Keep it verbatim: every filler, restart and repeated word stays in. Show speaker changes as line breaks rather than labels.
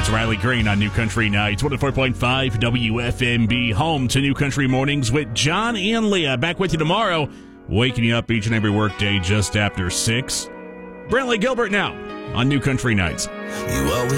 It's Riley Green on New Country Nights, one oh four point five W F M B, home to New Country Mornings with John and Leah. Back with you tomorrow, waking you up each and every workday just after six. Brantley Gilbert now on New Country Nights.
You always